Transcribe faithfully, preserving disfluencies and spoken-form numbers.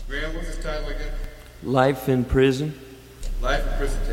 Graham, what's his title again? Life in Prison. Life in Prison.